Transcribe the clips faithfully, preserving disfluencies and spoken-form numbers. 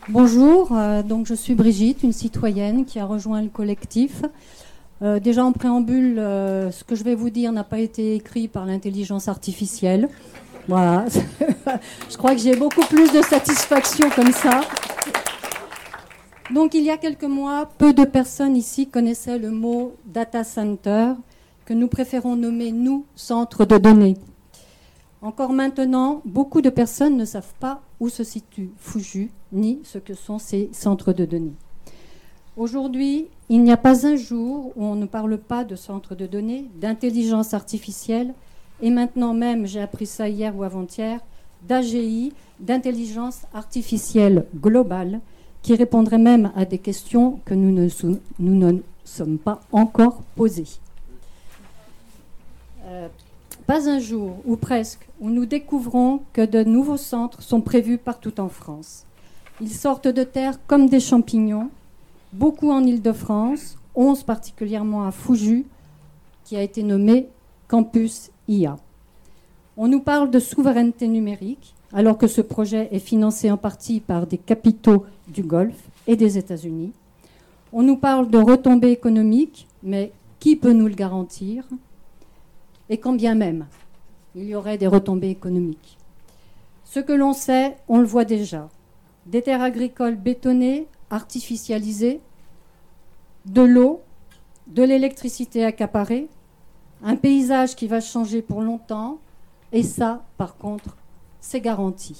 Bonjour, euh, donc je suis Brigitte, une citoyenne qui a rejoint le collectif. Euh, déjà en préambule, euh, ce que je vais vous dire n'a pas été écrit par l'intelligence artificielle. Voilà, je crois que j'ai beaucoup plus de satisfaction comme ça. Donc il y a quelques mois, peu de personnes ici connaissaient le mot data center, que nous préférons nommer, nous, centre de données. Encore maintenant, beaucoup de personnes ne savent pas où se situe Fuju, ni ce que sont ces centres de données. Aujourd'hui, il n'y a pas un jour où on ne parle pas de centres de données, d'intelligence artificielle, et maintenant même, j'ai appris ça hier ou avant-hier, d'A G I, d'intelligence artificielle globale, qui répondrait même à des questions que nous ne, sou- nous ne sommes pas encore posées. Euh, Pas un jour, ou presque, où nous découvrons que de nouveaux centres sont prévus partout en France. Ils sortent de terre comme des champignons, beaucoup en Île-de-France, onze particulièrement à Fuju, qui a été nommé Campus I A. On nous parle de souveraineté numérique, alors que ce projet est financé en partie par des capitaux du Golfe et des États-Unis. On nous parle de retombées économiques, mais qui peut nous le garantir ? Et quand bien même, il y aurait des retombées économiques. Ce que l'on sait, on le voit déjà. Des terres agricoles bétonnées, artificialisées, de l'eau, de l'électricité accaparée, un paysage qui va changer pour longtemps, et ça, par contre, c'est garanti.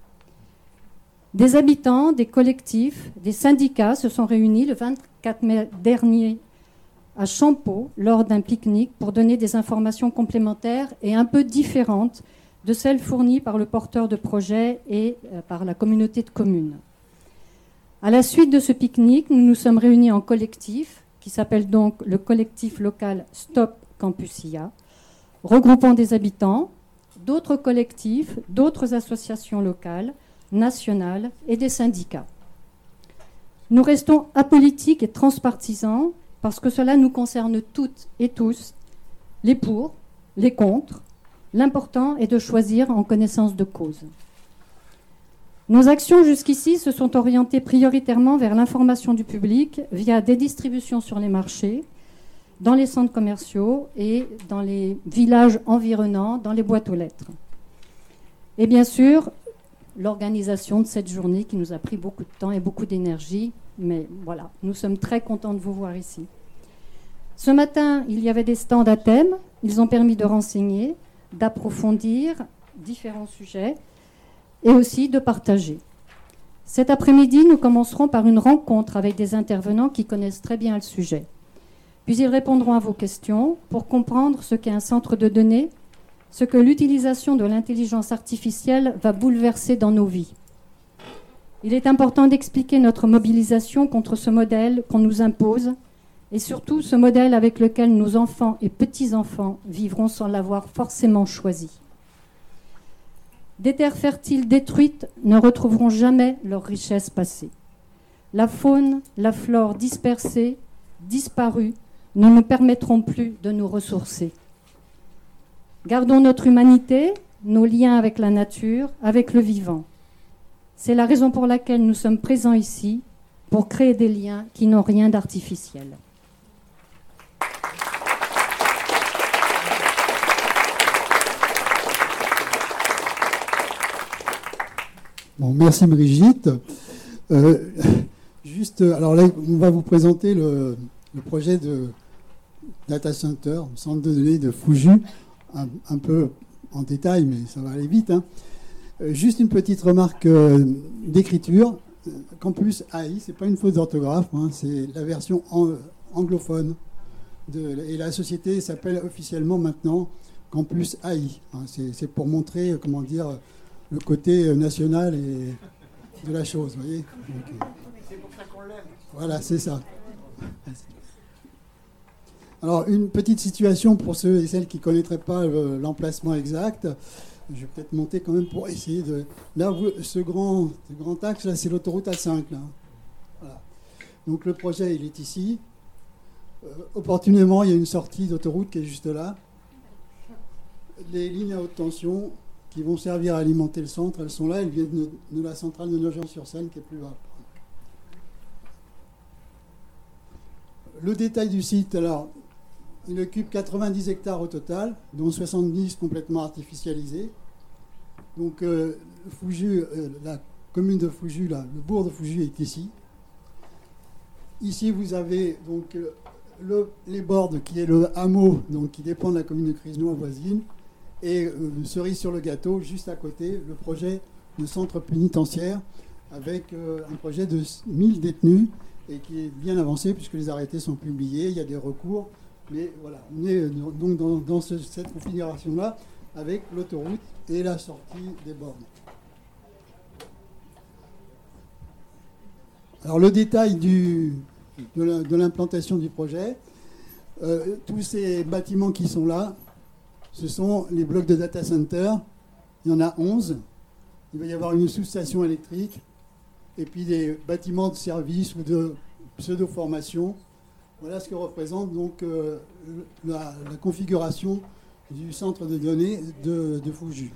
Des habitants, des collectifs, des syndicats se sont réunis le vingt-quatre mai dernier à Champeaux lors d'un pique-nique pour donner des informations complémentaires et un peu différentes de celles fournies par le porteur de projet et par la communauté de communes. À la suite de ce pique-nique, nous nous sommes réunis en collectif, qui s'appelle donc le collectif local Stop Campus I A, regroupant des habitants, d'autres collectifs, d'autres associations locales, nationales et des syndicats. Nous restons apolitiques et transpartisans parce que cela nous concerne toutes et tous, les pour, les contre. L'important est de choisir en connaissance de cause. Nos actions jusqu'ici se sont orientées prioritairement vers l'information du public via des distributions sur les marchés, dans les centres commerciaux et dans les villages environnants, dans les boîtes aux lettres. Et bien sûr, l'organisation de cette journée qui nous a pris beaucoup de temps et beaucoup d'énergie. Mais voilà, nous sommes très contents de vous voir ici. Ce matin, il y avait des stands à thème. Ils ont permis de renseigner, d'approfondir différents sujets et aussi de partager. Cet après-midi, nous commencerons par une rencontre avec des intervenants qui connaissent très bien le sujet. Puis ils répondront à vos questions pour comprendre ce qu'est un centre de données, ce que l'utilisation de l'intelligence artificielle va bouleverser dans nos vies. Il est important d'expliquer notre mobilisation contre ce modèle qu'on nous impose et surtout ce modèle avec lequel nos enfants et petits-enfants vivront sans l'avoir forcément choisi. Des terres fertiles détruites ne retrouveront jamais leur richesse passée. La faune, la flore dispersée, disparue, ne nous permettront plus de nous ressourcer. Gardons notre humanité, nos liens avec la nature, avec le vivant. C'est la raison pour laquelle nous sommes présents ici, pour créer des liens qui n'ont rien d'artificiel. Bon, merci Brigitte. Euh, juste, alors là, on va vous présenter le, le projet de Data Center, centre de données de Fuju, un, un peu en détail, mais ça va aller vite, hein. Juste une petite remarque euh, d'écriture. Campus A I, c'est pas une faute d'orthographe, hein, c'est la version en, anglophone. De, et la société s'appelle officiellement maintenant Campus A I. Hein, c'est, c'est pour montrer, comment dire, le côté national et de la chose, vous voyez. Donc, c'est pour ça qu'on l'aime. Voilà, c'est ça. Alors, une petite situation pour ceux et celles qui ne connaîtraient pas le, l'emplacement exact. Je vais peut-être monter quand même pour essayer de... Là, vous, ce, grand, ce grand axe, là, c'est l'autoroute A cinq. Là. Voilà. Donc le projet, il est ici. Euh, opportunément, il y a une sortie d'autoroute qui est juste là. Les lignes à haute tension qui vont servir à alimenter le centre, elles sont là. Elles viennent de, de la centrale de Nogent-sur-Seine qui est plus bas. le détail du site, alors, il occupe quatre-vingt-dix hectares au total, dont soixante-dix complètement artificialisés. Donc, euh, Fouju, euh, la commune de Fouju, là, le bourg de Fouju est ici. Ici, vous avez donc euh, le, les Bordes, qui est le hameau, donc qui dépend de la commune de Crisnou voisine, et euh, cerise sur le gâteau, juste à côté, le projet de centre pénitentiaire, avec euh, un projet de mille détenus, et qui est bien avancé, puisque les arrêtés sont publiés, il y a des recours. Mais voilà, on est donc dans, dans ce, cette configuration-là, avec l'autoroute et la sortie des bornes. Alors le détail du, de l'implantation du projet, euh, tous ces bâtiments qui sont là, ce sont les blocs de data center. Il y en a onze. Il va y avoir une sous-station électrique et puis des bâtiments de service ou de pseudo-formation. Voilà ce que représente donc euh, la, la configuration du centre de données de, de Fouju.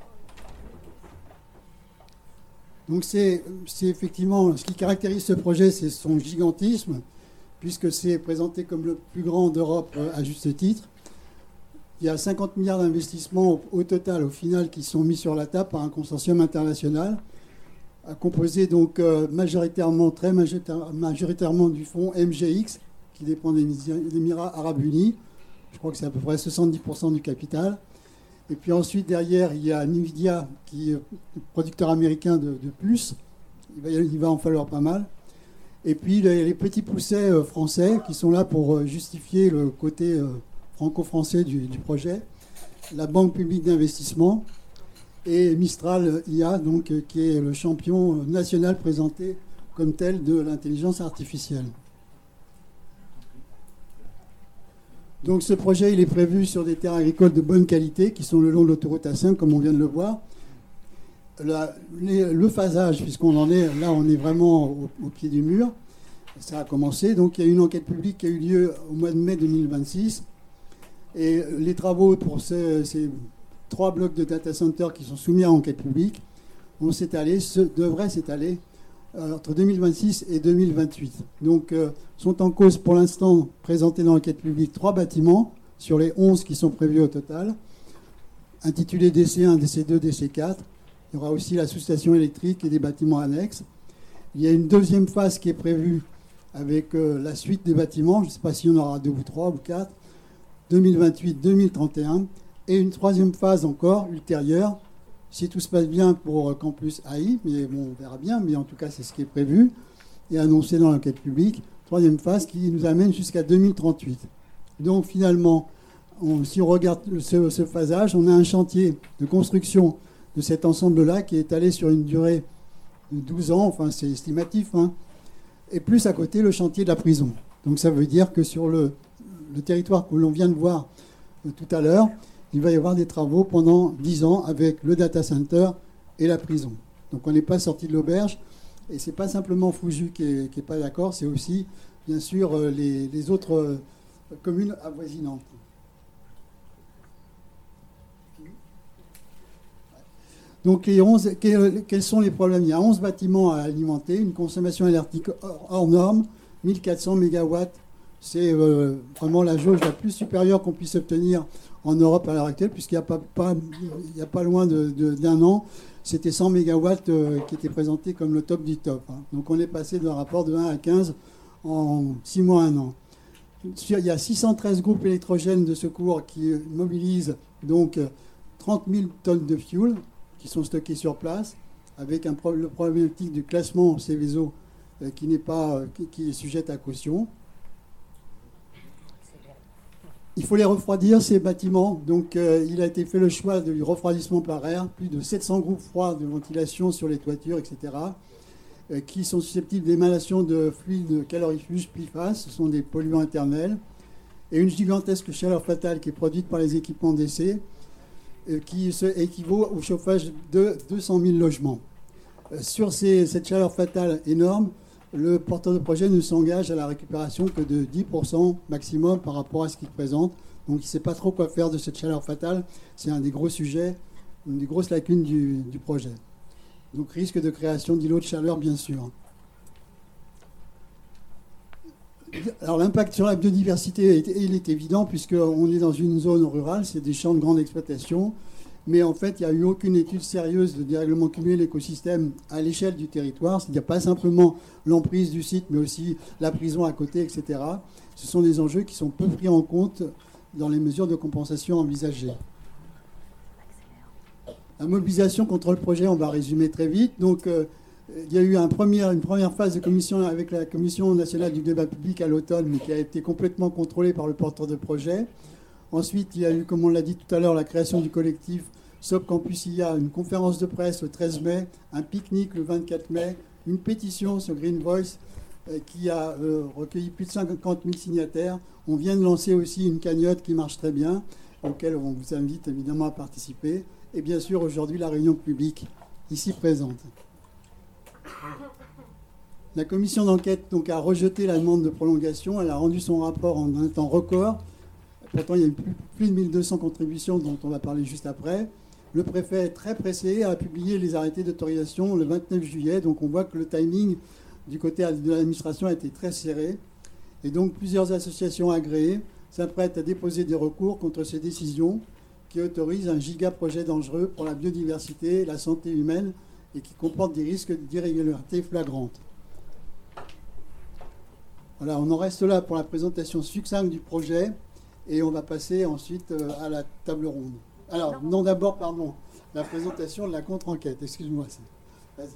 Donc c'est, c'est effectivement ce qui caractérise ce projet, c'est son gigantisme, puisque c'est présenté comme le plus grand d'Europe à juste titre. Il y a cinquante milliards d'investissements au, au total, au final, qui sont mis sur la table par un consortium international, composé donc euh, majoritairement, très majoritaire, majoritairement du fonds M G X, qui dépend des Émirats Arabes Unis. Je crois que c'est à peu près soixante-dix pour cent du capital. Et puis ensuite, derrière, il y a Nvidia, qui est producteur américain de, de puces. Il va, il va en falloir pas mal. Et puis les, les petits poussets euh, français, qui sont là pour euh, justifier le côté euh, franco-français du, du projet. La Banque publique d'investissement et Mistral I A, donc, euh, qui est le champion national présenté comme tel de l'intelligence artificielle. Donc ce projet, il est prévu sur des terres agricoles de bonne qualité qui sont le long de l'autoroute A cinq, comme on vient de le voir. La, les, le phasage, puisqu'on en est là, on est vraiment au, au pied du mur. Ça a commencé. Donc il y a une enquête publique qui a eu lieu au mois de mai deux mille vingt-six. Et les travaux pour ces, ces trois blocs de data center qui sont soumis à enquête publique vont s'étaler, se, devraient s'étaler entre deux mille vingt-six et deux mille vingt-huit. Donc, euh, sont en cause pour l'instant, présentés dans l'enquête publique, trois bâtiments sur les onze qui sont prévus au total, intitulés D C un, D C deux, D C quatre. Il y aura aussi la sous-station électrique et des bâtiments annexes. Il y a une deuxième phase qui est prévue avec euh, la suite des bâtiments. Je ne sais pas s'il y en aura deux ou trois ou quatre. deux mille vingt-huit, deux mille trente et un. Et une troisième phase encore, ultérieure, si tout se passe bien pour Campus A I, mais bon, on verra bien, mais en tout cas, c'est ce qui est prévu et annoncé dans l'enquête publique. Troisième phase qui nous amène jusqu'à deux mille trente-huit. Donc finalement, on, si on regarde ce, ce phasage, on a un chantier de construction de cet ensemble-là qui est étalé sur une durée de douze ans, enfin c'est estimatif, hein, et plus à côté le chantier de la prison. Donc ça veut dire que sur le, le territoire que l'on vient de voir euh, tout à l'heure, il va y avoir des travaux pendant dix ans avec le data center et la prison. Donc on n'est pas sorti de l'auberge. Et ce n'est pas simplement Fouju qui n'est qui est pas d'accord, c'est aussi, bien sûr, les, les autres communes avoisinantes. Donc les onze, quels sont les problèmes? Il y a onze bâtiments à alimenter, une consommation électrique hors, hors norme, mille quatre cents mégawatts. C'est euh, vraiment la jauge la plus supérieure qu'on puisse obtenir en Europe à l'heure actuelle, puisqu'il n'y a pas, pas, il y a pas loin de, de, d'un an, c'était cent mégawatts euh, qui étaient présentés comme le top du top. Hein. Donc on est passé d'un rapport de un à quinze en six mois, un an. Il y a six cent treize groupes électrogènes de secours qui mobilisent donc trente mille tonnes de fuel qui sont stockés sur place, avec un pro- le problématique du classement Seveso euh, qui n'est pas, euh, qui, qui est sujette à caution. Il faut les refroidir, ces bâtiments. Donc, euh, il a été fait le choix du refroidissement par air, plus de sept cents groupes froids de ventilation sur les toitures, et cetera, euh, qui sont susceptibles d'émanation de fluides calorifuges P F A S. Ce sont des polluants éternels. Et une gigantesque chaleur fatale qui est produite par les équipements d'essai, euh, qui se équivaut au chauffage de deux cent mille logements. Euh, sur ces, cette chaleur fatale énorme, le porteur de projet ne s'engage à la récupération que de dix pour cent maximum par rapport à ce qu'il présente. Donc il ne sait pas trop quoi faire de cette chaleur fatale. C'est un des gros sujets, une des grosses lacunes du, du projet. Donc risque de création d'îlots de chaleur, bien sûr. alors l'impact sur la biodiversité, il est évident puisqu'on est dans une zone rurale, c'est des champs de grande exploitation. Mais en fait, il n'y a eu aucune étude sérieuse de dérèglement cumulé de l'écosystème à l'échelle du territoire. C'est-à-dire pas simplement l'emprise du site, mais aussi la prison à côté, et cetera. Ce sont des enjeux qui sont peu pris en compte dans les mesures de compensation envisagées. La mobilisation contre le projet, on va résumer très vite. Donc, euh, il y a eu un premier, une première phase de commission avec la Commission nationale du débat public à l'automne, mais qui a été complètement contrôlée par le porteur de projet. Ensuite, il y a eu, comme on l'a dit tout à l'heure, la création du collectif S O P Campus I A, une conférence de presse le treize mai, un pique-nique le vingt-quatre mai, une pétition sur Green Voice euh, qui a euh, recueilli plus de cinquante mille signataires. On vient de lancer aussi une cagnotte qui marche très bien, auquel on vous invite évidemment à participer. Et bien sûr, aujourd'hui, la réunion publique ici présente. La commission d'enquête donc, a rejeté la demande de prolongation. Elle a rendu son rapport en un temps record. Pourtant, il y a eu plus, plus de mille deux cents contributions dont on va parler juste après. Le préfet est très pressé, a publié les arrêtés d'autorisation le vingt-neuf juillet. Donc on voit que le timing du côté de l'administration a été très serré. Et donc plusieurs associations agréées s'apprêtent à déposer des recours contre ces décisions qui autorisent un giga-projet dangereux pour la biodiversité et la santé humaine et qui comporte des risques d'irrégularité flagrantes. Voilà, on en reste là pour la présentation succincte du projet. Et on va passer ensuite à la table ronde. Alors, non, d'abord, pardon, la présentation de la contre-enquête. Excuse-moi. Vas-y.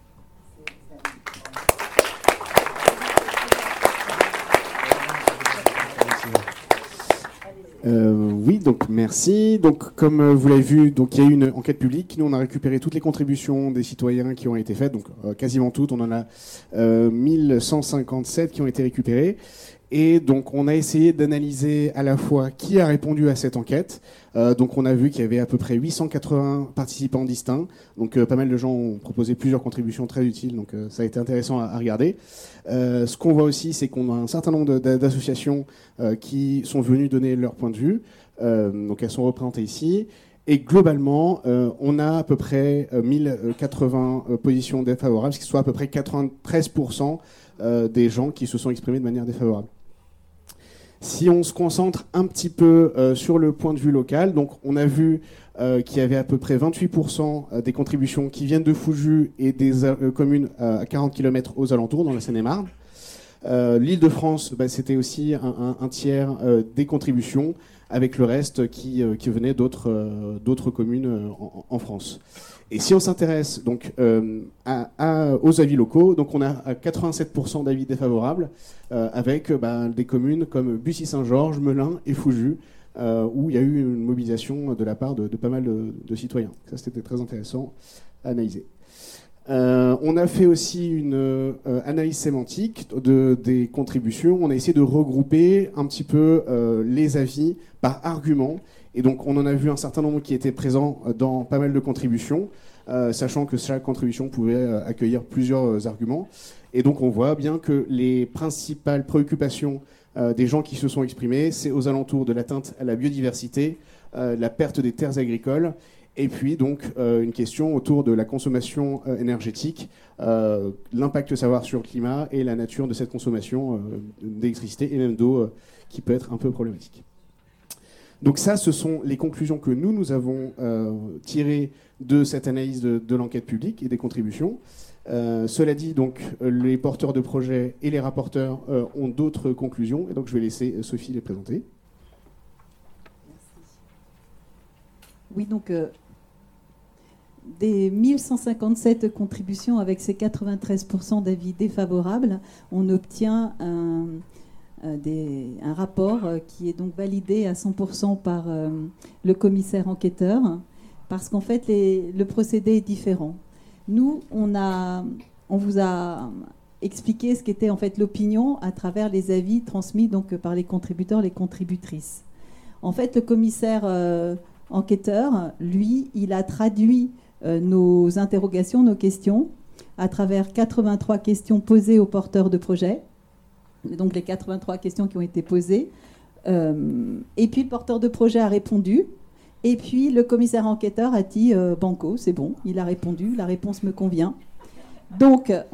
Euh, oui, donc merci. Donc, comme vous l'avez vu, donc il y a eu une enquête publique. Nous, on a récupéré toutes les contributions des citoyens qui ont été faites, donc euh, quasiment toutes. On en a euh, mille cent cinquante-sept qui ont été récupérées. Et donc, on a essayé d'analyser à la fois qui a répondu à cette enquête. Euh, donc, on a vu qu'il y avait à peu près huit cent quatre-vingts participants distincts. Donc, euh, pas mal de gens ont proposé plusieurs contributions très utiles. Donc, euh, ça a été intéressant à, à regarder. Euh, ce qu'on voit aussi, c'est qu'on a un certain nombre d'associations euh, qui sont venues donner leur point de vue. Euh, donc, elles sont représentées ici. Et globalement, euh, on a à peu près euh, mille quatre-vingts euh, positions défavorables, ce qui soit à peu près quatre-vingt-treize pour cent euh, des gens qui se sont exprimés de manière défavorable. Si on se concentre un petit peu euh, sur le point de vue local, donc on a vu euh, qu'il y avait à peu près vingt-huit pour cent des contributions qui viennent de Foujus et des euh, communes euh, à quarante kilomètres aux alentours, dans la Seine-et-Marne. Euh, L'Île-de-France, bah, c'était aussi un, un, un tiers euh, des contributions, avec le reste qui, euh, qui venait d'autres euh, d'autres communes euh, en, en France. Et si on s'intéresse donc euh, à, à, aux avis locaux, donc on a quatre-vingt-sept pour cent d'avis défavorables, euh, avec bah, des communes comme Bussy-Saint-Georges, Melun et Foujus, euh, où il y a eu une mobilisation de la part de, de pas mal de, de citoyens. Ça, c'était très intéressant à analyser. Euh, on a fait aussi une euh, analyse sémantique de, des contributions. On a essayé de regrouper un petit peu euh, les avis par argument. Et donc, on en a vu un certain nombre qui étaient présents dans pas mal de contributions, euh, sachant que chaque contribution pouvait euh, accueillir plusieurs euh, arguments. Et donc, on voit bien que les principales préoccupations euh, des gens qui se sont exprimés, c'est aux alentours de l'atteinte à la biodiversité, euh, la perte des terres agricoles, et puis donc euh, une question autour de la consommation euh, énergétique, euh, l'impact que ça va avoir sur le climat et la nature de cette consommation euh, d'électricité et même d'eau euh, qui peut être un peu problématique. Donc ça, ce sont les conclusions que nous, nous avons euh, tirées de cette analyse de, de l'enquête publique et des contributions. Euh, cela dit, donc, les porteurs de projets et les rapporteurs euh, ont d'autres conclusions, et donc je vais laisser Sophie les présenter. Merci. Oui, donc... Euh des mille cent cinquante-sept contributions avec ces quatre-vingt-treize pour cent d'avis défavorables, on obtient un, un, des, un rapport qui est donc validé à cent pour cent par euh, le commissaire enquêteur, parce qu'en fait, les, le procédé est différent. Nous, on, a, on vous a expliqué ce qu'était en fait l'opinion à travers les avis transmis donc, par les contributeurs, les contributrices. En fait, le commissaire euh, enquêteur, lui, il a traduit Euh, nos interrogations, nos questions, à travers quatre-vingt-trois questions posées aux porteurs de projet. Donc les quatre-vingt-trois questions qui ont été posées. Euh, et puis le porteur de projet a répondu. Et puis le commissaire enquêteur a dit euh, banco, c'est bon, il a répondu, la réponse me convient. Donc